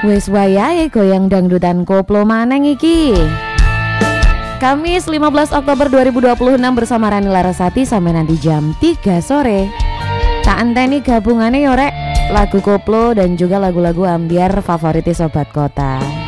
Wes wayahe goyang dangdutan koplo maneng iki. Kamis 15 Oktober 2026 bersama Rani Larasati sampai nanti jam 3 sore. Tak enteni gabungannya yorek, lagu koplo dan juga lagu-lagu ambiar favorit Sobat Kota.